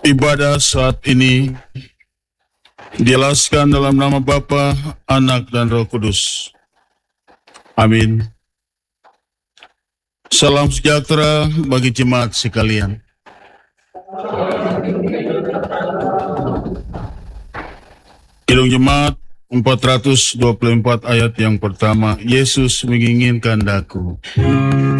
Ibadah saat ini dijelaskan dalam nama Bapa, Anak, dan Roh Kudus. Amin. Salam sejahtera bagi jemaat sekalian. Kidung Jemaat 424 ayat yang pertama, Yesus menginginkan daku.